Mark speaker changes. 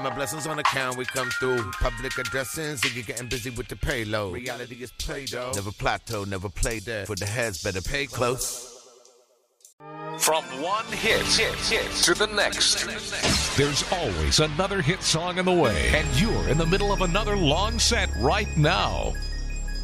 Speaker 1: my blessings on account, we come through. Public addressing, Ziggy getting busy with the payload. Reality is Play-Doh. Never plateau, never play dead. For the heads, better pay close.
Speaker 2: From one hit to the next. There's always another hit song in the way, and you're in the middle of another long set right now.